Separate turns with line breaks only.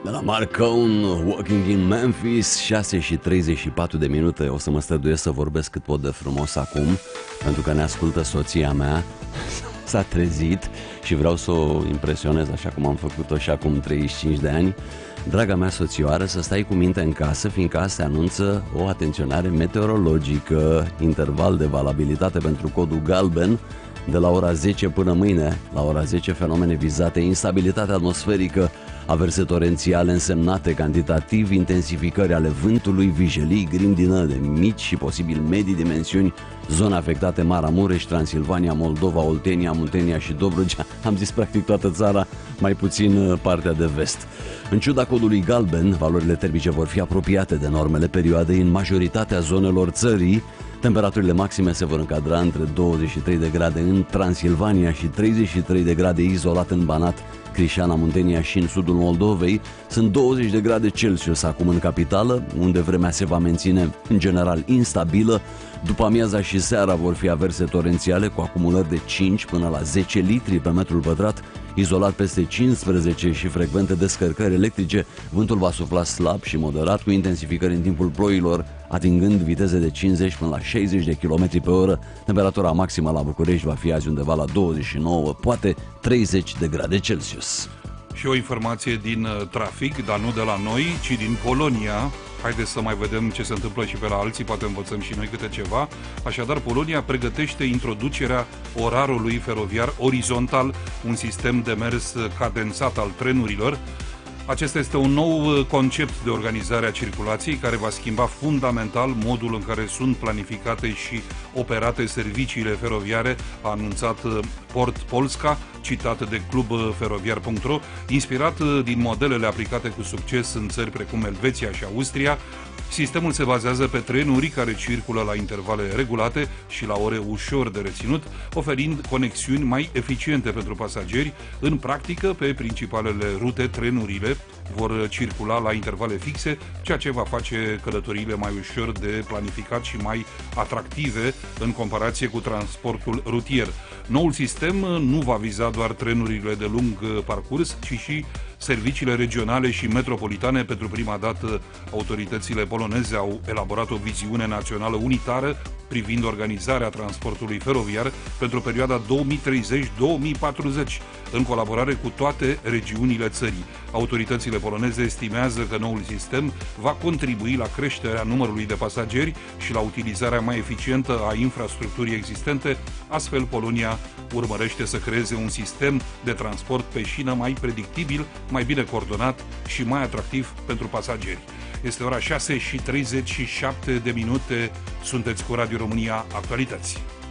De la Marcone, Walking in Memphis, 6 și 34 de minute. O să mă străduiesc să vorbesc cât pot de frumos acum, pentru că ne ascultă soția mea. S-a trezit și vreau să o impresionez așa cum am făcut-o și acum 35 de ani. Draga mea soțioară, să stai cu minte în casă, fiindcă se anunță o atenționare meteorologică, interval de valabilitate pentru codul galben, de la ora 10 până mâine. La ora 10 fenomene vizate: instabilitate atmosferică, averse torențiale însemnate cantitativ, intensificări ale vântului, vijelii, grindină de mici și posibil medii dimensiuni, zone afectate Maramureș, Transilvania, Moldova, Oltenia, Muntenia și Dobrogea. Am zis practic toată țara, mai puțin partea de vest. În ciuda codului galben, valorile termice vor fi apropiate de normele perioadei în majoritatea zonelor țării. Temperaturile maxime se vor încadra între 23 de grade în Transilvania și 33 de grade izolat în Banat, Crișana, Muntenia și în sudul Moldovei. Sunt 20 de grade Celsius acum în capitală, unde vremea se va menține în general instabilă. După amiaza și seara vor fi averse torențiale cu acumulări de 5 până la 10 litri pe metrul pătrat, izolat peste 15 și frecvente descărcări electrice. Vântul va sufla slab și moderat, cu intensificări în timpul ploilor, atingând viteze de 50 până la 60 de km pe oră. Temperatura maximă la București va fi azi undeva la 29, poate 30 de grade Celsius.
Și o informație din trafic, dar nu de la noi, ci din Polonia. Haideți să mai vedem ce se întâmplă și pe la alții, poate învățăm și noi câte ceva. Așadar, Polonia pregătește introducerea orarului feroviar orizontal, un sistem de mers cadențat al trenurilor. Acesta este un nou concept de organizare a circulației care va schimba fundamental modul în care sunt planificate și operate serviciile feroviare, a anunțat Port Polska, citat de clubferoviar.ro, inspirat din modelele aplicate cu succes în țări precum Elveția și Austria. Sistemul se bazează pe trenuri care circulă la intervale regulate și la ore ușor de reținut, oferind conexiuni mai eficiente pentru pasageri. În practică, pe principalele rute, trenurile vor circula la intervale fixe, ceea ce va face călătoriile mai ușor de planificat și mai atractive în comparație cu transportul rutier. Noul sistem nu va viza doar trenurile de lung parcurs, ci și serviciile regionale și metropolitane. Pentru prima dată, autoritățile poloneze au elaborat o viziune națională unitară privind organizarea transportului feroviar pentru perioada 2030-2040, în colaborare cu toate regiunile țării. Autoritățile poloneze estimează că noul sistem va contribui la creșterea numărului de pasageri și la utilizarea mai eficientă a infrastructurii existente. Astfel, Polonia urmărește să creeze un sistem de transport pe șină mai predictibil, mai bine coordonat și mai atractiv pentru pasageri. Este ora 6 și 37 de minute. Sunteți cu Radio România Actualități.